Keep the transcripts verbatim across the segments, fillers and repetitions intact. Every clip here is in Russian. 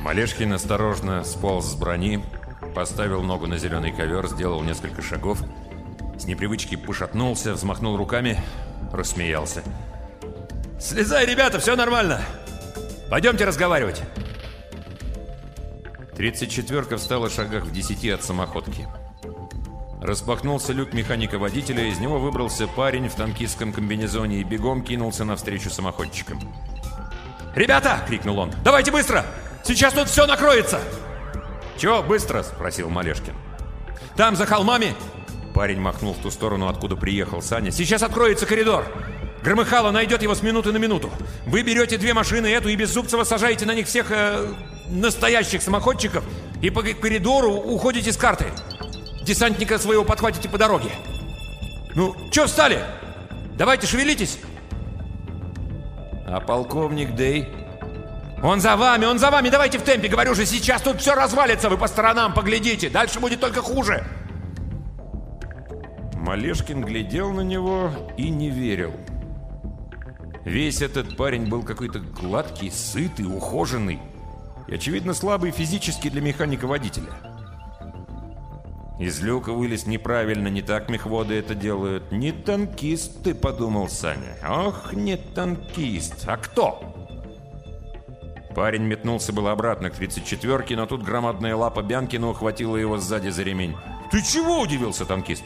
Малешкин осторожно сполз с брони, поставил ногу на зеленый ковер, сделал несколько шагов, с непривычки пошатнулся, взмахнул руками, рассмеялся. «Слезай, ребята, все нормально! Пойдемте разговаривать!» Тридцать четверка встала в шагах в десяти от самоходки. Распахнулся люк механика-водителя, из него выбрался парень в танкистском комбинезоне и бегом кинулся навстречу самоходчикам. «Ребята!» — крикнул он. «Давайте быстро! Сейчас тут все накроется!» «Чего быстро?» — спросил Малешкин. «Там, за холмами!» Парень махнул в ту сторону, откуда приехал Саня. «Сейчас откроется коридор! Громыхало найдет его с минуты на минуту. Вы берете две машины, эту и Беззубцева, сажаете на них всех э, настоящих самоходчиков и по коридору уходите с карты. Десантника своего подхватите по дороге. Ну, чё встали? Давайте, шевелитесь!» «А полковник Дэй?» «Он за вами, он за вами! Давайте в темпе! Говорю же, сейчас тут все развалится! Вы по сторонам поглядите! Дальше будет только хуже!» Малешкин глядел на него и не верил. Весь этот парень был какой-то гладкий, сытый, ухоженный и, очевидно, слабый физически для механика-водителя. Из люка вылез неправильно, не так мехводы это делают. «Не танкист ты», — подумал Саня. «Ох, не танкист! А кто?» Парень метнулся было обратно к тридцать четверке, но тут громадная лапа Бянкина ухватила его сзади за ремень. «Ты чего?» — удивился танкист.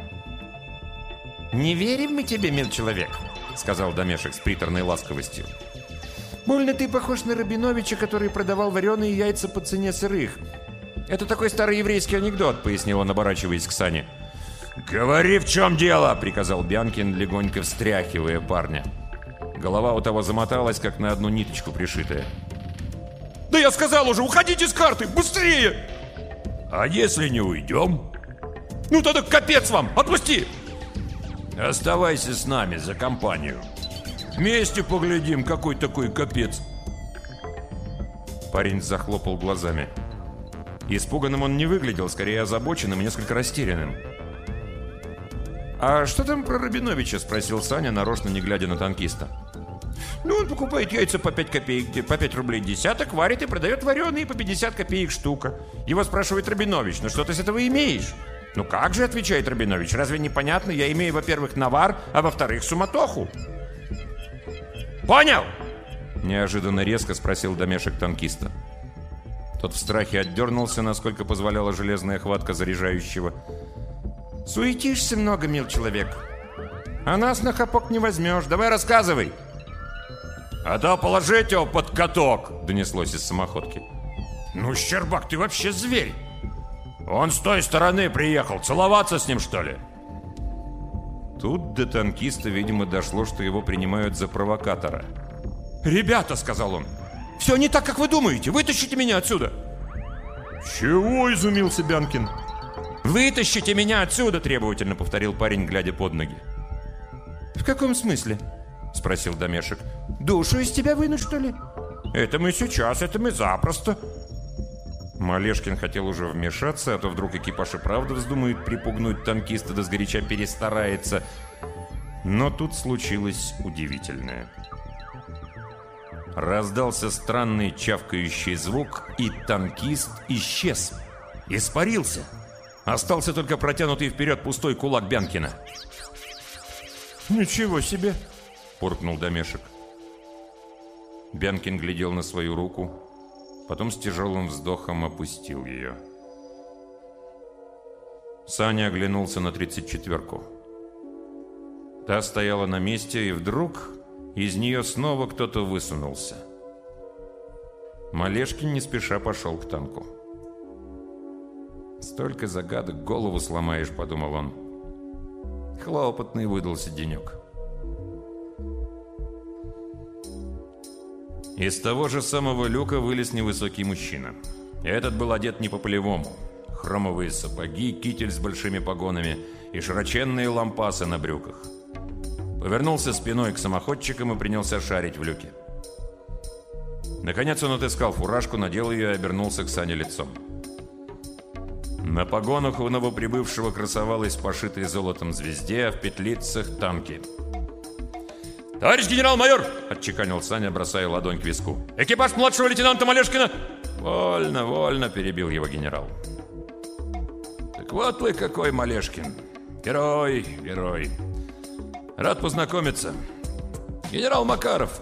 «Не верим мы тебе, мил человек», — сказал Домешек с приторной ласковостью. «Больно ты похож на Рабиновича, который продавал вареные яйца по цене сырых. Это такой старый еврейский анекдот», — пояснил он, оборачиваясь к Сане. «Говори, в чем дело!» — приказал Бянкин, легонько встряхивая парня. Голова у того замоталась, как на одну ниточку пришитая. «Да я сказал уже, уходите с карты! Быстрее!» «А если не уйдем?» «Ну тогда капец вам! Отпусти!» «Оставайся с нами за компанию. Вместе поглядим, какой такой капец!» Парень захлопал глазами. Испуганным он не выглядел, скорее озабоченным и несколько растерянным. «А что там про Рабиновича?» — спросил Саня, нарочно не глядя на танкиста. «Ну, он покупает яйца по пять копеек, по пять рублей десяток, варит и продает вареные по пятьдесят копеек штука. Его спрашивает Рабинович: ну что ты с этого имеешь?» «Ну как же», — отвечает Рабинович, — «разве непонятно? Я имею, во-первых, навар, а во-вторых, суматоху». «Понял?» — неожиданно резко спросил Домешек танкиста. Тот в страхе отдернулся, насколько позволяла железная хватка заряжающего. «Суетишься много, мил человек. А нас на хапок не возьмешь. Давай рассказывай». «А то положить его под каток», — донеслось из самоходки. «Ну, Щербак, ты вообще зверь. Он с той стороны приехал. Целоваться с ним, что ли?» Тут до танкиста, видимо, дошло, что его принимают за провокатора. «Ребята», — сказал он, — «все не так, как вы думаете. Вытащите меня отсюда». «Чего?» — изумился Бянкин. «Вытащите меня отсюда!» — требовательно повторил парень, глядя под ноги. «В каком смысле?» — спросил Домешек. «Душу из тебя вынуть, что ли?» «Это мы сейчас, это мы запросто». Малешкин хотел уже вмешаться, а то вдруг экипаж и правда вздумает припугнуть танкиста, да сгоряча перестарается. Но тут случилось удивительное. Раздался странный чавкающий звук, и танкист исчез. Испарился. Остался только протянутый вперед пустой кулак Бянкина. «Ничего себе!» — буркнул Домешек. Бянкин глядел на свою руку, потом с тяжелым вздохом опустил ее. Саня оглянулся на тридцать четверку. Та стояла на месте, и вдруг из нее снова кто-то высунулся. Малешкин не спеша пошел к танку. «Столько загадок, голову сломаешь», — подумал он. Хлопотный выдался денек. Из того же самого люка вылез невысокий мужчина. Этот был одет не по-полевому. Хромовые сапоги, китель с большими погонами и широченные лампасы на брюках. Повернулся спиной к самоходчикам и принялся шарить в люке. Наконец он отыскал фуражку, надел ее и обернулся к Сане лицом. На погонах у новоприбывшего красовалась пошитая золотом звезде, а в петлицах танки. «Товарищ генерал-майор!» — отчеканил Саня, бросая ладонь к виску. «Экипаж младшего лейтенанта Малешкина!» «Вольно, вольно», — перебил его генерал. «Так вот вы какой, Малешкин. Герой, герой. Рад познакомиться. Генерал Макаров».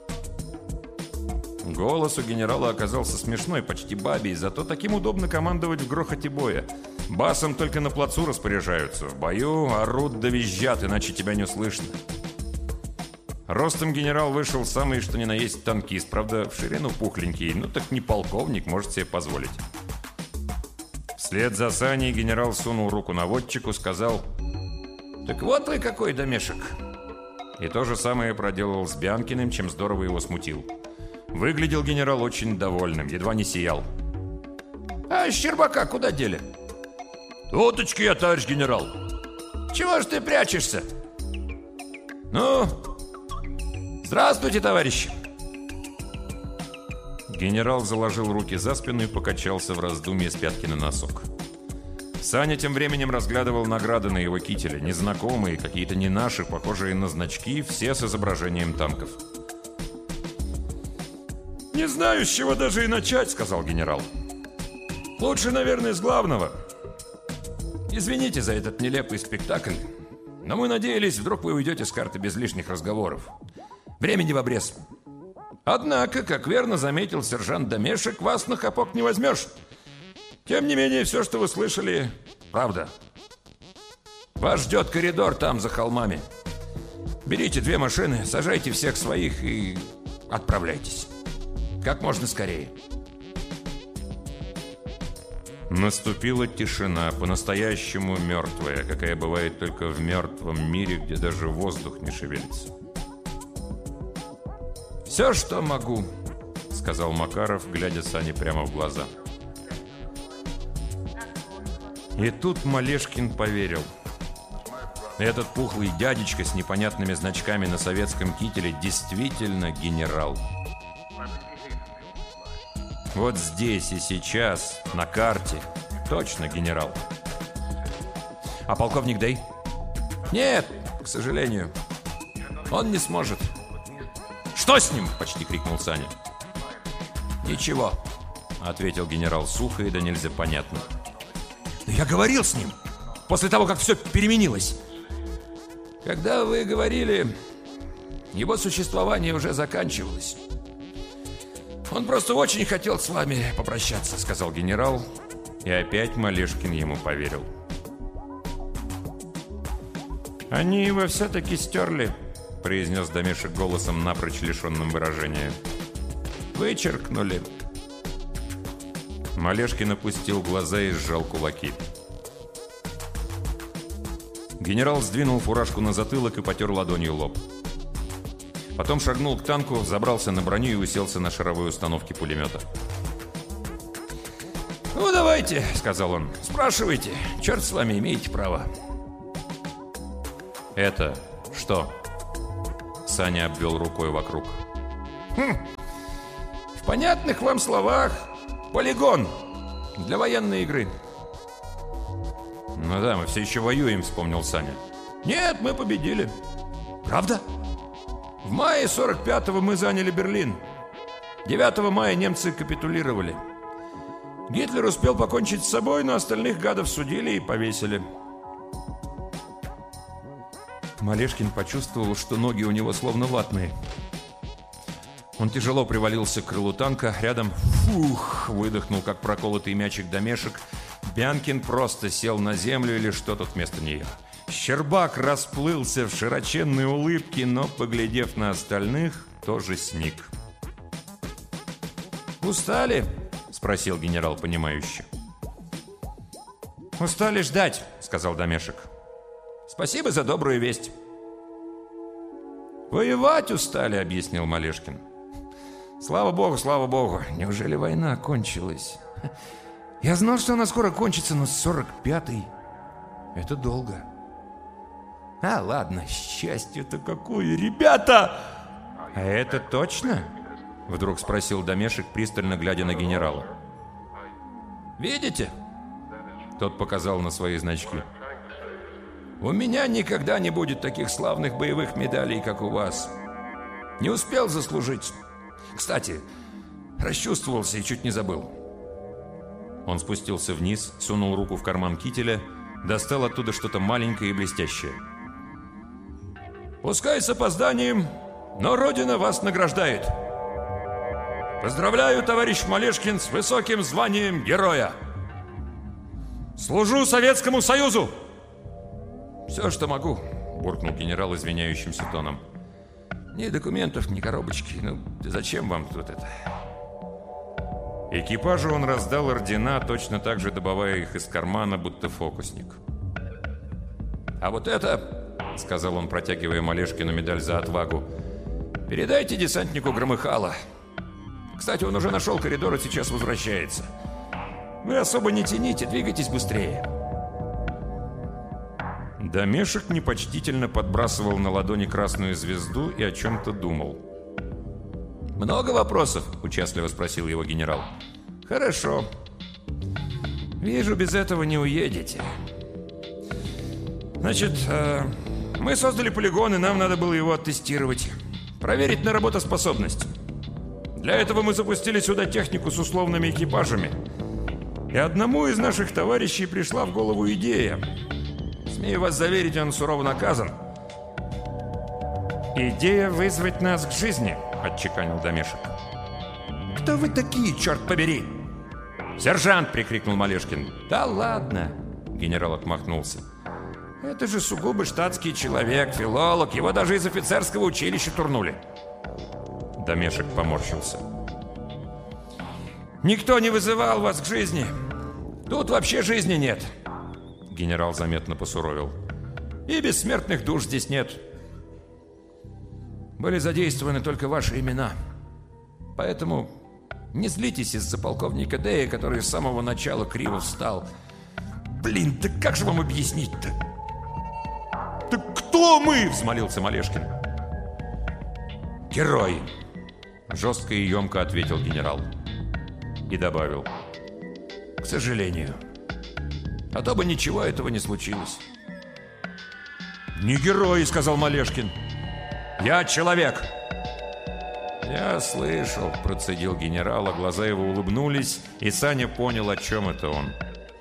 Голос у генерала оказался смешной, почти бабий, зато таким удобно командовать в грохоте боя. Басом только на плацу распоряжаются. В бою орут да визжат, иначе тебя не услышно. Ростом генерал вышел самый что ни на есть танкист, правда, в ширину пухленький, ну так не полковник, может себе позволить. Вслед за Саней генерал сунул руку наводчику, сказал: «Так вот вы какой, домешек!» И то же самое проделал с Бянкиным, чем здорово его смутил. Выглядел генерал очень довольным, едва не сиял. «А Щербака куда дели?» «Туточки я, товарищ генерал». «Чего ж ты прячешься?» «Ну, здравствуйте, товарищи!» Генерал заложил руки за спину и покачался в раздумье с пятки на носок. Саня тем временем разглядывал награды на его кителе. Незнакомые, какие-то не наши, похожие на значки, все с изображением танков. «Не знаю, с чего даже и начать», — сказал генерал. «Лучше, наверное, с главного. Извините за этот нелепый спектакль, но мы надеялись, вдруг вы уйдете с карты без лишних разговоров. Времени в обрез. Однако, как верно заметил сержант Домешек, вас на хапок не возьмешь. Тем не менее, все, что вы слышали, правда. Вас ждет коридор там, за холмами. Берите две машины, сажайте всех своих и отправляйтесь. Как можно скорее». Наступила тишина, по-настоящему мертвая, какая бывает только в мертвом мире, где даже воздух не шевелится. «Все, что могу», — сказал Макаров, глядя Сане прямо в глаза. И тут Малешкин поверил. Этот пухлый дядечка с непонятными значками на советском кителе действительно генерал. Вот здесь и сейчас, на карте, точно генерал. А полковник Дэй? Нет, к сожалению, он не сможет. «Что с ним?» – почти крикнул Саня. «Ничего», – ответил генерал сухо и да нельзя понятно. «Но я говорил с ним, после того, как все переменилось». «Когда вы говорили, его существование уже заканчивалось. Он просто очень хотел с вами попрощаться», — сказал генерал, и опять Малешкин ему поверил. «Они его все-таки стерли», — произнес Домешек голосом, напрочь лишенным выражения. «Вычеркнули». Малешкин опустил глаза и сжал кулаки. Генерал сдвинул фуражку на затылок и потер ладонью лоб. Потом шагнул к танку, забрался на броню и уселся на шаровой установке пулемета. «Ну, давайте», — сказал он, — «спрашивайте. Черт с вами, имеете право». «Это что?» Саня обвел рукой вокруг. «Хм, в понятных вам словах, полигон для военной игры». «Ну да, мы все еще воюем», — вспомнил Саня. «Нет, мы победили». «Правда?» В мае сорок пятого мы заняли Берлин. девятого мая немцы капитулировали. Гитлер успел покончить с собой, но остальных гадов судили и повесили. Малешкин почувствовал, что ноги у него словно ватные. Он тяжело привалился к крылу танка, рядом фух, выдохнул, как проколотый мячик Домешек. Бянкин просто сел на землю или что тут вместо нее. Щербак расплылся в широченной улыбке, но, поглядев на остальных, тоже сник. «Устали?» — спросил генерал, понимающе. «Устали ждать», — сказал Домешек. «Спасибо за добрую весть». «Воевать устали», — объяснил Малешкин. «Слава богу, слава богу. Неужели война кончилась? Я знал, что она скоро кончится, но сорок пятый — это долго». «А, ладно, счастье-то какое, ребята!» «А это точно?» — вдруг спросил Домешек, пристально глядя на генерала. «Видите?» — тот показал на свои значки. «У меня никогда не будет таких славных боевых медалей, как у вас. Не успел заслужить. Кстати, Расчувствовался и чуть не забыл. Он спустился вниз, сунул руку в карман кителя, достал оттуда что-то маленькое и блестящее. «Пускай с опозданием, но Родина вас награждает. Поздравляю, товарищ Малешкин, с высоким званием героя. Служу Советскому Союзу!» «Все, что могу», — буркнул генерал извиняющимся тоном. «Ни документов, ни коробочки. Ну, зачем вам тут это?» Экипажу он раздал ордена, точно так же добывая их из кармана, будто фокусник. «А вот это, — сказал он, протягивая Малешкину медаль за отвагу, — передайте десантнику Громыхало. Кстати, он уже нашел коридор и сейчас возвращается. Вы особо не тяните, двигайтесь быстрее». Домешек непочтительно подбрасывал на ладони красную звезду и о чем-то думал. «Много вопросов?» – участливо спросил его генерал. «Хорошо. Вижу, без этого не уедете. Значит, э, мы создали полигон, и нам надо было его оттестировать. Проверить на работоспособность. Для этого мы запустили сюда технику с условными экипажами. И одному из наших товарищей пришла в голову идея. Смею вас заверить, он сурово наказан. «Идея вызвать нас к жизни», — отчеканил Домешек. «Кто вы такие, черт побери?» «Сержант!» — прикрикнул Малешкин. «Да ладно!» — генерал отмахнулся. «Это же сугубо штатский человек, филолог. Его даже из офицерского училища турнули». Домешек поморщился. «Никто не вызывал вас к жизни. Тут вообще жизни нет». Генерал заметно посуровил. «И бессмертных душ здесь нет. Были задействованы только ваши имена. Поэтому не злитесь из-за полковника Дэя, который с самого начала криво встал. Блин, да как же вам объяснить-то?» «Так кто мы?» — взмолился Малешкин. «Герои!» — жестко и емко ответил генерал. И добавил: «К сожалению. А то бы ничего этого не случилось». «Не герои!» — сказал Малешкин. «Я человек!» «Я слышал», — процедил генерал, а глаза его улыбнулись, и Саня понял, о чем это он.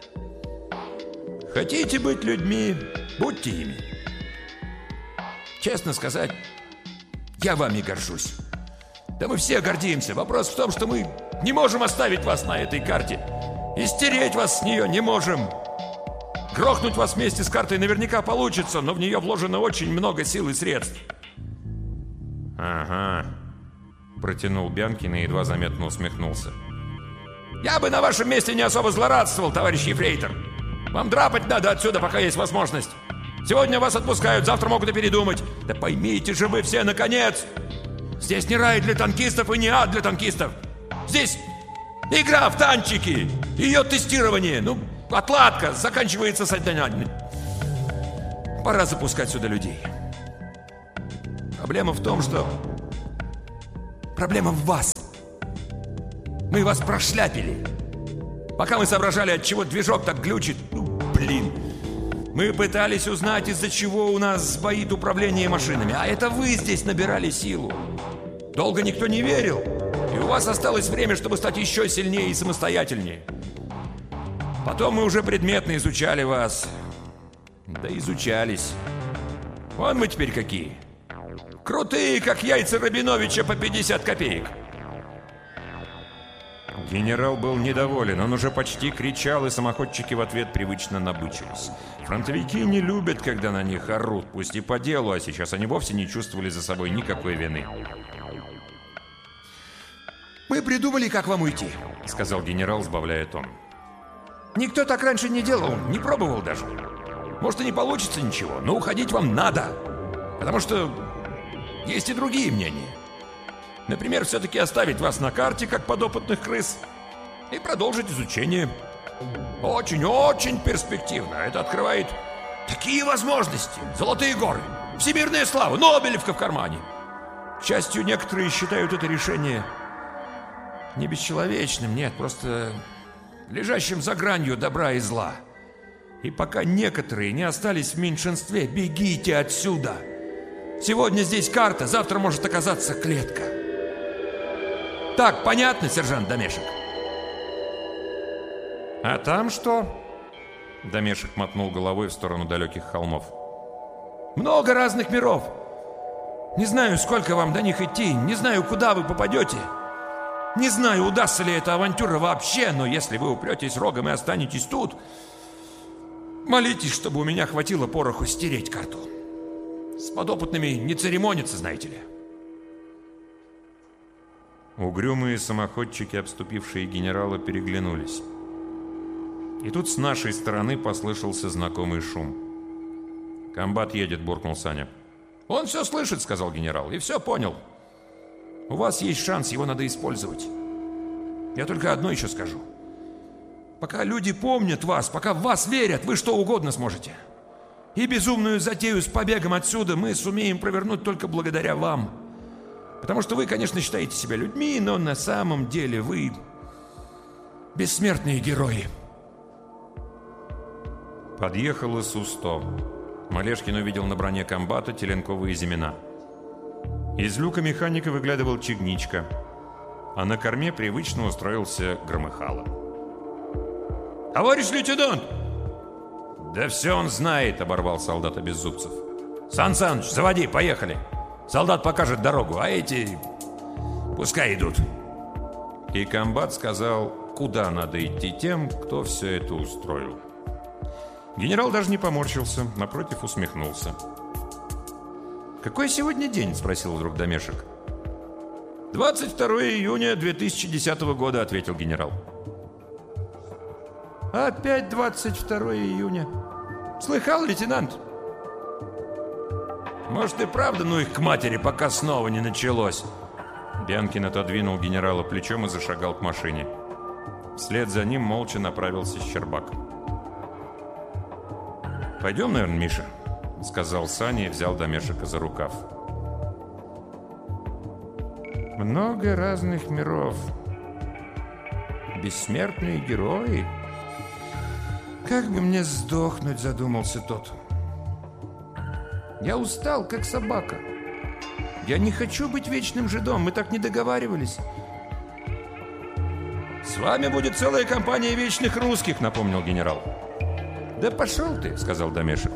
«Хотите быть людьми, будьте ими. Честно сказать, я вами горжусь. Да мы все гордимся. Вопрос в том, что мы не можем оставить вас на этой карте. И стереть вас с нее не можем. Грохнуть вас вместе с картой наверняка получится, но в нее вложено очень много сил и средств». «Ага», — протянул Бянкин и едва заметно усмехнулся. «Я бы на вашем месте не особо злорадствовал, товарищ ефрейтор. Вам драпать надо отсюда, пока есть возможность. Сегодня вас отпускают, завтра могут и передумать. Да поймите же вы все, наконец! Здесь не рай для танкистов и не ад для танкистов. Здесь игра в танчики, ее тестирование, ну, отладка заканчивается с одной. Пора запускать сюда людей. Проблема в том, что... Проблема в вас. Мы вас прошляпили. Пока мы соображали, от чего движок так глючит. Ну, блин. Мы пытались узнать, из-за чего у нас сбоит управление машинами. А это вы здесь набирали силу. Долго никто не верил. И у вас осталось время, чтобы стать еще сильнее и самостоятельнее. Потом мы уже предметно изучали вас. Да изучались. Вон мы теперь какие. Крутые, как яйца Рабиновича по пятьдесят копеек. Генерал был недоволен, он уже почти кричал, и самоходчики в ответ привычно набычились. Фронтовики не любят, когда на них орут, пусть и по делу, а сейчас они вовсе не чувствовали за собой никакой вины. «Мы придумали, как вам уйти», — сказал генерал, сбавляя тон. «Никто так раньше не делал, не пробовал даже. Может, и не получится ничего, но уходить вам надо, потому что есть и другие мнения. Например, все-таки оставить вас на карте, как подопытных крыс, и продолжить изучение. Очень-очень перспективно. Это открывает такие возможности. Золотые горы, всемирная слава, Нобелевка в кармане. К счастью, некоторые считают это решение не бесчеловечным, нет, просто лежащим за гранью добра и зла. И пока некоторые не остались в меньшинстве, бегите отсюда. Сегодня здесь карта, завтра может оказаться клетка. так понятно, сержант Домешек?» «А там что?» Домешек мотнул головой в сторону далеких холмов. «Много разных миров. Не знаю, сколько вам до них идти, не знаю, куда вы попадете. Не знаю, удастся ли эта авантюра вообще, но если вы упретесь рогом и останетесь тут, молитесь, чтобы у меня хватило пороху стереть карту. С подопытными не церемониться, знаете ли». Угрюмые самоходчики, обступившие генерала, переглянулись. И тут с нашей стороны послышался знакомый шум. «Комбат едет», — буркнул Саня. «Он все слышит», — сказал генерал, — «и все понял. У вас есть шанс, его надо использовать. Я только одно еще скажу. Пока люди помнят вас, пока в вас верят, вы что угодно сможете. И безумную затею с побегом отсюда мы сумеем провернуть только благодаря вам. Потому что вы, конечно, считаете себя людьми, но на самом деле вы бессмертные герои». Подъехал Ису сто. Малешкин увидел на броне комбата теленковые зимена. Из люка механика выглядывал Чигничка, а на корме привычно устроился Громыхало. «Товарищ лейтенант!» «Да все он знает», — оборвал солдата Беззубцев. «Сан Саныч, заводи, поехали. Солдат покажет дорогу, а эти пускай идут». И комбат сказал, куда надо идти тем, кто все это устроил. Генерал даже не поморщился, напротив усмехнулся. «Какой сегодня день?» — спросил вдруг Домешек. «двадцать второе июня две тысячи десятого года», — ответил генерал. «Опять двадцать второе июня. Слыхал, лейтенант?» «Может, и правда, ну их к матери, пока снова не началось». Бянкин отодвинул генерала плечом и зашагал к машине. Вслед за ним молча направился Щербак. «Пойдем, наверное, Миша», — сказал Саня и взял Домешека за рукав. «Много разных миров. Бессмертные герои. Как бы мне сдохнуть», — задумался тот. «Я устал, как собака. Я не хочу быть вечным жидом, мы так не договаривались». «С вами будет целая компания вечных русских», — напомнил генерал. «Да пошел ты», — сказал Домешек.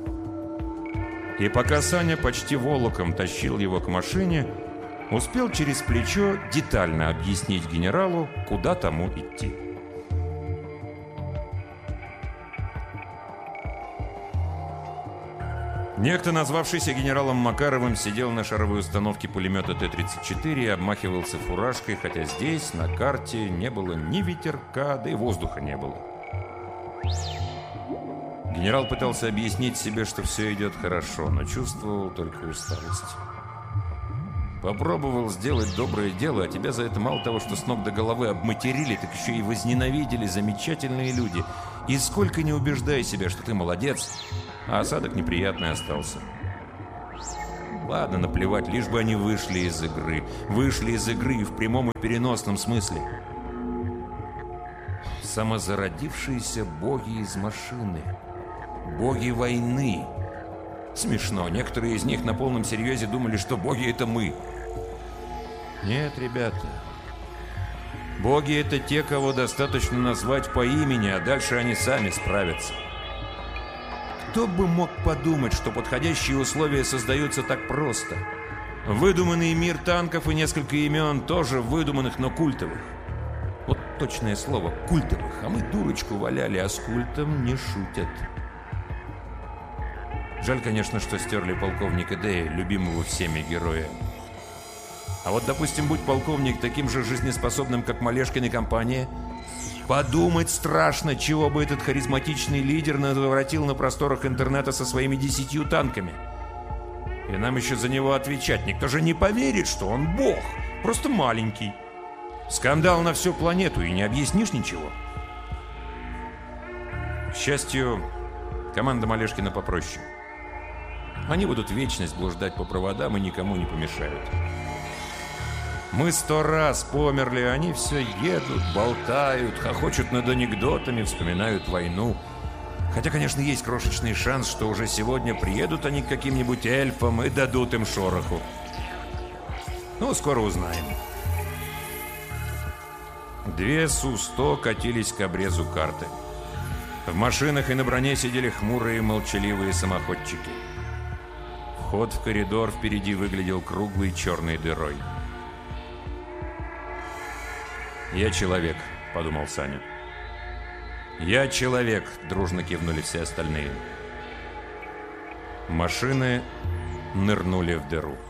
И пока Саня почти волоком тащил его к машине, успел через плечо детально объяснить генералу, куда тому идти. Некто, назвавшийся генералом Макаровым, сидел на шаровой установке пулемета Т тридцать четыре и обмахивался фуражкой, хотя здесь, на карте, не было ни ветерка, да и воздуха не было. Генерал пытался объяснить себе, что все идет хорошо, но чувствовал только усталость. Попробовал сделать доброе дело, а тебя за это мало того, что с ног до головы обматерили, так еще и возненавидели замечательные люди. И сколько не убеждай себя, что ты молодец, а осадок неприятный остался. Ладно, наплевать, лишь бы они вышли из игры. Вышли из игры и в прямом и переносном смысле. Самозародившиеся боги из машины. Боги войны. Смешно, некоторые из них на полном серьезе думали, что боги — это мы. Нет, ребята. Боги — это те, кого достаточно назвать по имени, а дальше они сами справятся. Кто бы мог подумать, что подходящие условия создаются так просто? Выдуманный мир танков и несколько имен, тоже выдуманных, но культовых. Вот точное слово — культовых. А мы дурочку валяли, а с культом не шутят. Жаль, конечно, что стерли полковника Дэя, любимого всеми героя. А вот, допустим, будь полковник таким же жизнеспособным, как Малешкин и компания, подумать страшно, чего бы этот харизматичный лидер наворотил на просторах интернета со своими десятью танками. И нам еще за него отвечать. Никто же не поверит, что он бог, просто маленький. Скандал на всю планету, и не объяснишь ничего. К счастью, команда Малешкина попроще. Они будут вечность блуждать по проводам и никому не помешают. Мы сто раз померли, они все едут, болтают, хохочут над анекдотами, вспоминают войну. Хотя, конечно, есть крошечный шанс, что уже сегодня приедут они к каким-нибудь эльфам и дадут им шороху. Ну, скоро узнаем. Две Су сто катились к обрезу карты. В машинах и на броне сидели хмурые молчаливые самоходчики. Вход в коридор впереди выглядел круглой черной дырой. «Я человек», — подумал Саня. «Я человек», — дружно кивнули все остальные. Машины нырнули в дыру.